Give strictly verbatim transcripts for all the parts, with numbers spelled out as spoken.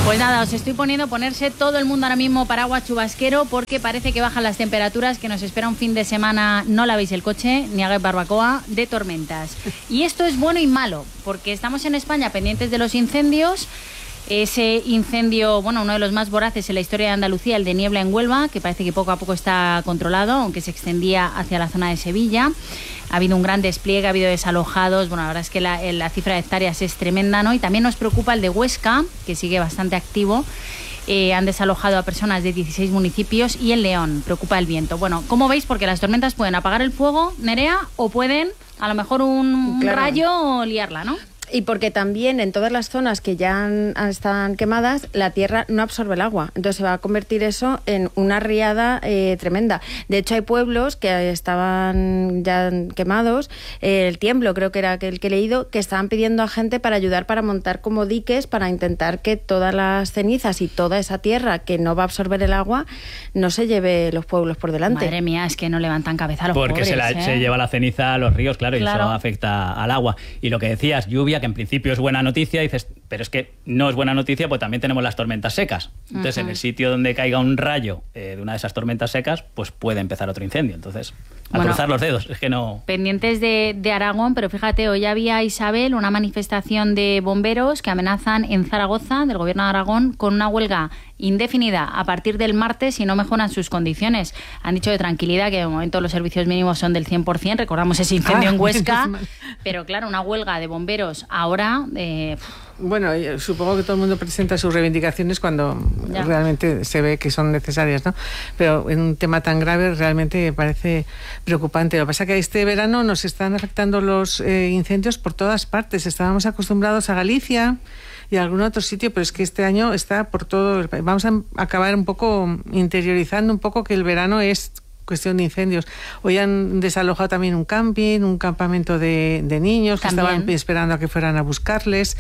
Pues nada, os estoy poniendo ponerse todo el mundo ahora mismo paraguas chubasquero porque parece que bajan las temperaturas, que nos espera un fin de semana, no lavéis el coche ni hagáis barbacoa, de tormentas. Y esto es bueno y malo, porque estamos en España pendientes de los incendios. Ese incendio, bueno, uno de los más voraces en la historia de Andalucía, el de Niebla en Huelva, que parece que poco a poco está controlado, aunque se extendía hacia la zona de Sevilla. Ha habido un gran despliegue, ha habido desalojados. Bueno, la verdad es que la, la cifra de hectáreas es tremenda, ¿no? Y también nos preocupa el de Huesca, que sigue bastante activo. Eh, han desalojado a personas de dieciséis municipios, y en León preocupa el viento. Bueno, ¿cómo veis? Porque las tormentas pueden apagar el fuego, Nerea, o pueden, a lo mejor, un claro. rayo liarla, ¿no? Y porque también en todas las zonas que ya han, están quemadas, la tierra no absorbe el agua. Entonces se va a convertir eso en una riada eh, tremenda. De hecho, hay pueblos que estaban ya quemados. Eh, el Tiemblo, creo que era el que he leído, que estaban pidiendo a gente para ayudar para montar como diques, para intentar que todas las cenizas y toda esa tierra que no va a absorber el agua no se lleve los pueblos por delante. Madre mía, es que no levantan cabeza los Porque pobres, se, la, ¿eh? se lleva la ceniza a los ríos, claro, claro, y eso afecta al agua. Y lo que decías, lluvia, que en principio es buena noticia, dices, pero es que no es buena noticia, pues también tenemos las tormentas secas. Entonces, uh-huh. en el sitio donde caiga un rayo eh, de una de esas tormentas secas, pues puede empezar otro incendio. Entonces, a bueno, cruzar los dedos, es que no... Pendientes de, de Aragón, pero fíjate, hoy había, Isabel, una manifestación de bomberos que amenazan en Zaragoza, del gobierno de Aragón, con una huelga indefinida a partir del martes si no mejoran sus condiciones. Han dicho de tranquilidad que de momento los servicios mínimos son del cien por ciento, recordamos ese incendio ah, en Huesca, pero claro, una huelga de bomberos ahora... Eh, Bueno, supongo que todo el mundo presenta sus reivindicaciones cuando ya. realmente se ve que son necesarias, ¿no? Pero en un tema tan grave realmente me parece preocupante. Lo que pasa es que este verano nos están afectando los eh, incendios por todas partes. Estábamos acostumbrados a Galicia y a algún otro sitio, pero es que este año está por todo el país. Vamos a acabar un poco interiorizando un poco que el verano es cuestión de incendios. Hoy han desalojado también un camping, un campamento de, de niños que también estaban esperando a que fueran a buscarles.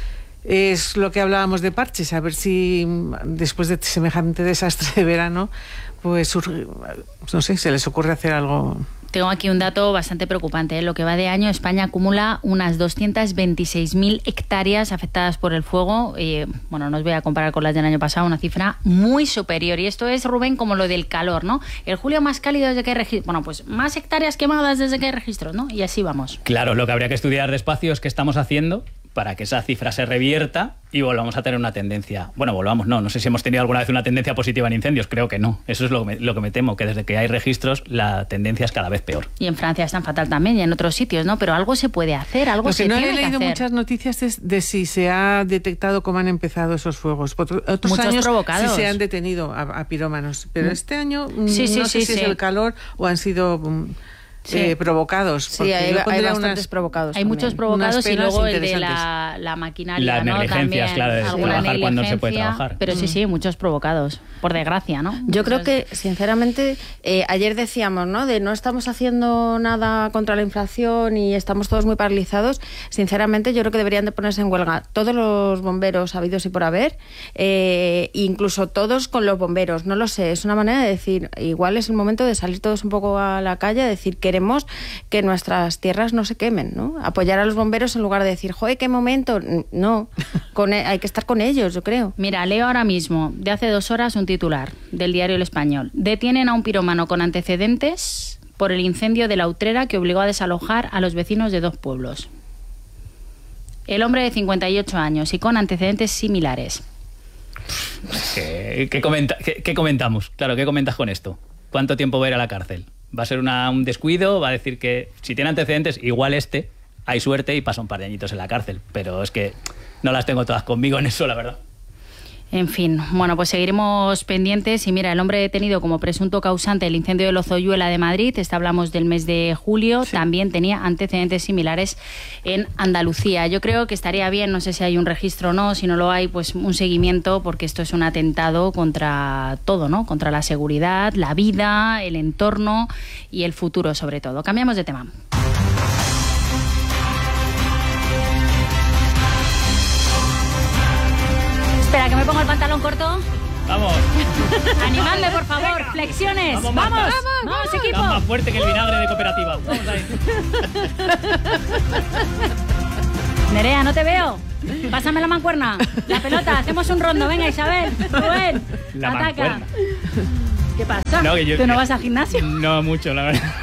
Es lo que hablábamos de parches, a ver si después de semejante desastre de verano, pues no sé, se les ocurre hacer algo. Tengo aquí un dato bastante preocupante. En lo que va de año, España acumula unas doscientas veintiséis mil hectáreas afectadas por el fuego. Y, bueno, no os voy a comparar con las del año pasado, una cifra muy superior. Y esto es, Rubén, como lo del calor, ¿no? El julio más cálido desde que hay registros. Bueno, pues más hectáreas quemadas desde que hay registros, ¿no? Y así vamos. Claro, lo que habría que estudiar despacio es qué estamos haciendo para que esa cifra se revierta y volvamos a tener una tendencia. Bueno, volvamos, no, no sé si hemos tenido alguna vez una tendencia positiva en incendios, creo que no. Eso es lo que me, lo que me temo, que desde que hay registros la tendencia es cada vez peor. Y en Francia es tan fatal también, y en otros sitios, ¿no? Pero algo se puede hacer, algo lo se que no tiene que hacer. he leído muchas noticias de, de si se ha detectado cómo han empezado esos fuegos. Otros Muchos años provocados. Sí se han detenido a, a pirómanos, pero mm. este año sí, sí, no sí, sé si sí. es el calor o han sido... Um, Sí. Eh, provocados. Sí, hay, hay bastantes unas, provocados. Hay también. muchos provocados y luego el de la, la maquinaria, las ¿no? negligencias, También, claro, de trabajar cuando no se puede trabajar. Pero sí, sí, muchos provocados, por desgracia, ¿no? Yo creo que, sinceramente, eh, ayer decíamos, ¿no? De no estamos haciendo nada contra la inflación y estamos todos muy paralizados. Sinceramente, yo creo que deberían de ponerse en huelga todos los bomberos habidos y por haber, eh, incluso todos con los bomberos. No lo sé, es una manera de decir, igual es el momento de salir todos un poco a la calle, decir, queremos que nuestras tierras no se quemen, ¿no? Apoyar a los bomberos en lugar de decir, joder, qué momento. No, con, hay que estar con ellos, yo creo. Mira, leo ahora mismo, de hace dos horas, un titular del diario El Español. Detienen a un pirómano con antecedentes por el incendio de la Utrera que obligó a desalojar a los vecinos de dos pueblos. El hombre de cincuenta y ocho años y con antecedentes similares. ¿Qué, qué, comenta, qué, qué comentamos? Claro, ¿qué comentas con esto? ¿Cuánto tiempo va a ir a la cárcel? ¿Va a ser una, un descuido? ¿Va a decir que si tiene antecedentes, igual este, hay suerte y pasa un par de añitos en la cárcel? Pero es que no las tengo todas conmigo en eso, la verdad. En fin, bueno, pues seguiremos pendientes. Y mira, el hombre detenido como presunto causante del incendio de Lozoyuela de Madrid, esta hablamos del mes de julio, sí. También tenía antecedentes similares en Andalucía. Yo creo que estaría bien, no sé si hay un registro o no, si no lo hay, pues un seguimiento, porque esto es un atentado contra todo, ¿no? Contra la seguridad, la vida, el entorno y el futuro sobre todo. Cambiamos de tema. Espera, que me pongo el pantalón corto. Vamos. Animadme, por favor. Flexiones. Vamos, vamos, vamos, vamos, vamos equipo. Estás más fuerte que el vinagre de cooperativa. Vamos ahí. Nerea, no te veo. Pásame la mancuerna. La pelota. Hacemos un rondo. Venga, Isabel. Rubén. La ataca. mancuerna. ¿Qué pasa? No, que yo- ¿Tú no vas al gimnasio? No mucho, la verdad.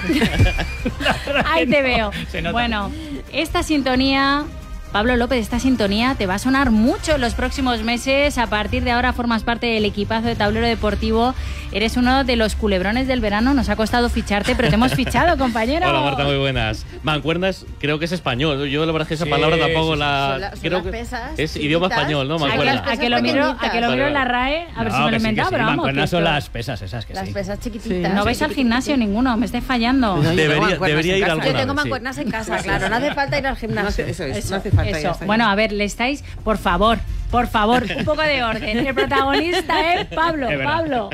La verdad Ahí que te no, veo. se nota. Bueno, esta sintonía, Pablo López, esta sintonía te va a sonar mucho en los próximos meses. A partir de ahora formas parte del equipazo de Tablero Deportivo. Eres uno de los culebrones del verano. Nos ha costado ficharte, pero te hemos fichado, compañero. Hola Marta, muy buenas. Mancuernas creo que es español. Yo la verdad es que esa Sí, palabra tampoco sí, la... Son la- son creo las que pesas es idioma chiquitas. español, ¿no? Sí, A que, Mancuerna. las a que lo miro, a que lo miro en la RAE, a ver No, si me lo he que sí, que inventado, sí, pero vamos. mancuernas que son esto- las pesas esas que Las sí. pesas chiquititas. No vais al gimnasio ninguno, me estáis fallando. No, yo tengo Debería- mancuernas debería en ir casa. alguna Yo tengo vez, sí. mancuernas en casa, claro. No hace falta ir al No gimnasio. hace, eso es, Eso, no hace falta. eso. ya está. Bueno, a ver, le estáis, por favor, por favor, un poco de orden. El protagonista es Pablo, Es verdad. Pablo.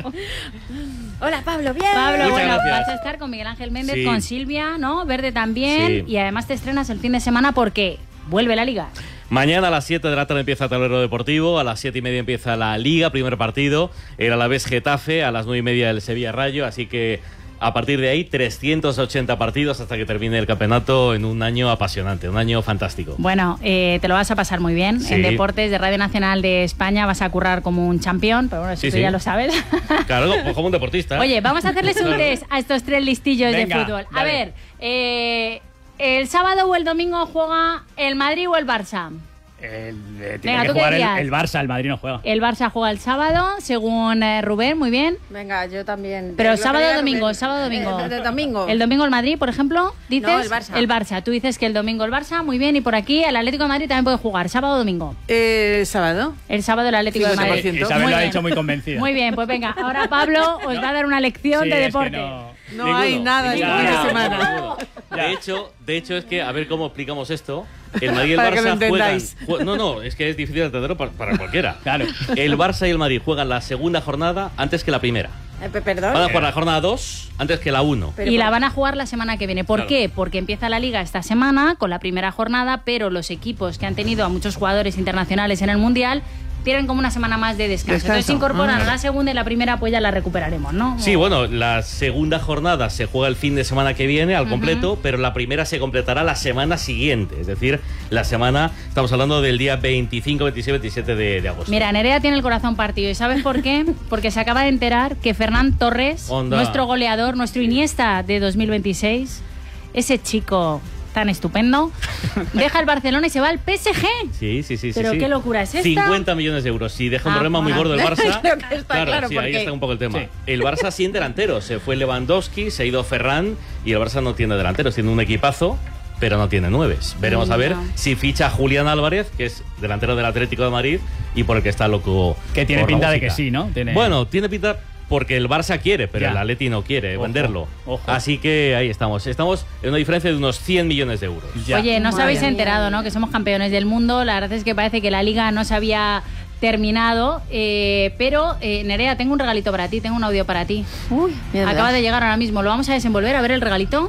Hola, Pablo, bien. Pablo, Muchas bueno, gracias. vas a estar con Miguel Ángel Méndez, Sí. con Silvia, ¿no? Verde también. Sí. Y además te estrenas el fin de semana porque vuelve la liga. Mañana a las siete de la tarde empieza Tablero Deportivo, a las siete y media empieza la Liga, primer partido, el Alavés Getafe, a las nueve y media el Sevilla Rayo, así que a partir de ahí trescientos ochenta partidos hasta que termine el campeonato en un año apasionante, un año fantástico. Bueno, eh, te lo vas a pasar muy bien. Sí. En Deportes de Radio Nacional de España vas a currar como un campeón, pero bueno, eso Sí, tú sí. ya lo sabes. Claro, pues como un deportista. Oye, vamos a hacerles un Claro. test a estos tres listillos Venga, de fútbol. A dale. ver, eh, ¿el sábado o el domingo juega el Madrid o el Barça? El, eh, tiene Venga, que ¿tú qué jugar el, dirías? el Barça, el Madrid no juega. El Barça juega el sábado, según eh, Rubén, muy bien. Venga, yo también. Pero Lo que sábado o diga domingo, Rubén. sábado o domingo. Eh, de- de domingo. El domingo el Madrid, por ejemplo, dices. No, el Barça. El Barça. Tú dices que el domingo el Barça, muy bien. Y por aquí el Atlético de Madrid también puede jugar, sábado o domingo. Eh, ¿Sábado? El sábado el Atlético de cincuenta por Madrid. ciento. Isabel Muy lo ha bien. dicho muy convencida. Muy bien, pues venga, ahora Pablo os va a dar una lección Sí, de es que deporte. no- No Ninguno. hay nada este Ya. fin de Ya. semana. De hecho, de hecho es que, a ver cómo explicamos esto. El Madrid y el Para que lo Barça juegan. entendáis. jue- No, no, es que es difícil de entenderlo para, para cualquiera. Claro. El Barça y el Madrid juegan la segunda jornada antes que la primera. Eh, pe- perdón. Van a jugar la jornada dos antes que la uno. Pero y la por- van a jugar la semana que viene. ¿Por Claro. qué? Porque empieza la liga esta semana con la primera jornada, pero los equipos que han tenido a muchos jugadores internacionales en el Mundial tienen como una semana más de descanso. Descanso. Entonces se incorporan Ah. a la segunda y la primera pues ya la recuperaremos, ¿no? Sí, O- bueno, la segunda jornada se juega el fin de semana que viene al completo, pero la primera se completará la semana siguiente. Es decir, la semana, estamos hablando del día veinticinco, veintiséis, veintisiete de, de agosto. Mira, Nerea tiene el corazón partido. ¿Y sabes por qué? Porque se acaba de enterar que Fernán Torres, Onda. nuestro goleador, nuestro Iniesta de dos mil veintiséis, ese chico tan estupendo, deja el Barcelona y se va al P S G. Sí, sí, sí. sí, ¿Pero sí. qué locura es esta? cincuenta millones de euros. Si deja un Ah, problema muy bueno. gordo el Barça. Creo que está claro, sí, ahí porque- está un poco el tema. Sí. El Barça sin delantero. Se fue Lewandowski, se ha ido Ferran y el Barça no tiene delanteros. Tiene un equipazo, pero no tiene nueves. Veremos a ver No. si ficha a Julián Álvarez, que es delantero del Atlético de Madrid y por el que está loco. Que tiene por la pinta de que música. sí, ¿no? Tiene- Bueno, tiene pinta porque el Barça quiere, pero Ya. el Atleti no quiere Ojo, venderlo. ojo. Así que ahí estamos. Estamos en una diferencia de unos cien millones de euros. Ya. Oye, no os Madre habéis mía. enterado, ¿no? Que somos campeones del mundo. La verdad es que parece que la liga no se había terminado. eh, pero, eh, Nerea, tengo un regalito para ti, tengo un audio para ti. Uy, mierda. Acaba de llegar ahora mismo. Lo vamos a desenvolver. A ver el regalito.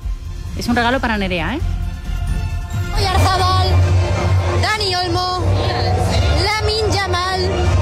Es un regalo para Nerea, ¿eh? Oyarzabal, Dani Olmo, Lamin Yamal,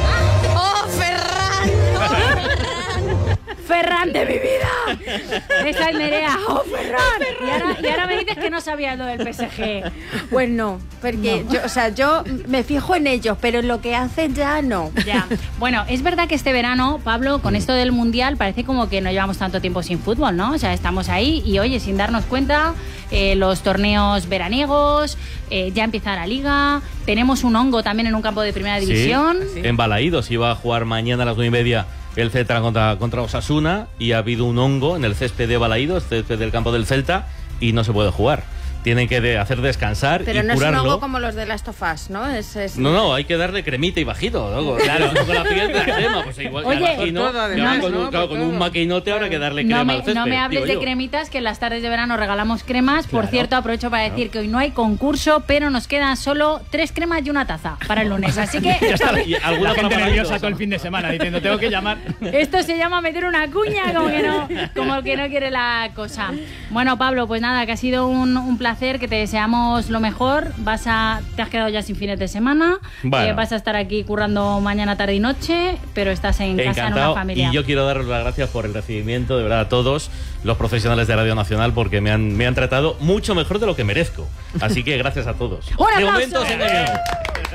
oh Ferran, oh Ferran. ¡Ferran de mi vida! Esa es Nerea. ¡Oh, Ferran! Y ahora, y ahora me dices que no sabías lo del P S G. Pues no, porque yo, o sea, yo me fijo en ellos, pero en lo que hacen ya no. Ya. Bueno, es verdad que este verano, Pablo, con esto del Mundial, parece como que no llevamos tanto tiempo sin fútbol, ¿no? O sea, estamos ahí y, oye, sin darnos cuenta, eh, los torneos veraniegos, eh, ya empieza la Liga, tenemos un hongo también en un campo de Primera Sí. División. En Balaídos iba a jugar mañana a las nueve y media el Celta contra, contra Osasuna y ha habido un hongo en el césped de Balaídos, césped del campo del Celta, y no se puede jugar. Tienen que de- hacer descansar Pero y no curarlo. es un hongo como los de Last of Us, ¿no? Es, es- No, no, hay que darle cremita y bajito. ¿no? Claro, con la piel de la crema, pues igual Oye, me imagino, por todo, además, ya con, un, ¿no? claro, Por con un todo. maquinote habrá que darle No crema me, al césped. no me hables digo de yo. cremitas, que en las tardes de verano regalamos cremas. Por Claro. cierto, aprovecho para decir que hoy no hay concurso, pero nos quedan solo tres cremas y una taza para el lunes. Así que Ya está la, Y alguna la gente para nerviosa Balaídos. todo el fin de semana diciendo tengo que llamar. esto se llama meter una cuña, como que no, como que no quiere la cosa. Bueno, Pablo, pues nada, que ha sido un, un placer, que te deseamos lo mejor. Vas a, te has quedado ya sin fines de semana. Bueno. Eh, vas a estar aquí currando mañana, tarde y noche, pero estás en casa en Encantado. una familia. Y yo quiero daros las gracias por el recibimiento, de verdad, a todos los profesionales de Radio Nacional, porque me han, me han tratado mucho mejor de lo que merezco. Así que gracias a todos. ¡Un De aplauso! momento os he engañado.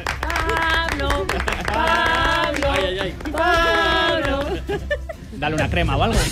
Dale una crema o algo.